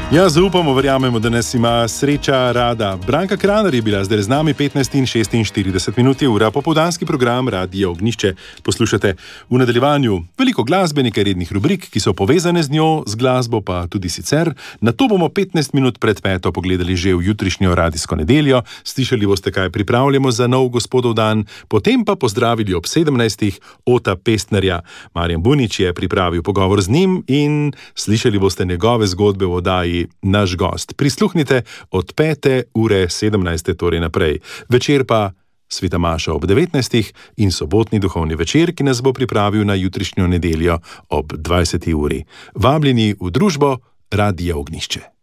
Ja, zaupamo, verjamemo, da nas ima sreča rada. Branka Kranar je bila zdaj z nami 15:46 ura. Popoldanski program Radia Ognjišče poslušate v nadaljevanju. Veliko glasbe, nekaj rednih rubrik, ki so povezane z njo, z glasbo pa tudi sicer. Na to bomo 15 minut pred 5 pogledali že v jutrišnjo radijsko nedeljo. Slišali boste, kaj pripravljamo za nov gospodov dan. Potem pa pozdravili ob 17. Ota Pestnerja. Marjan Bunič je pripravil pogovor z njim in slišali boste njegove zgodbe v oddaji Naš gost. Prisluhnite od 5:17, torej naprej. Večer pa Sveta maša ob 19. in sobotni duhovni večer, ki nas bo pripravil na jutrišnjo nedeljo ob 20. uri. Vabljeni v družbo Radia Ognjišče.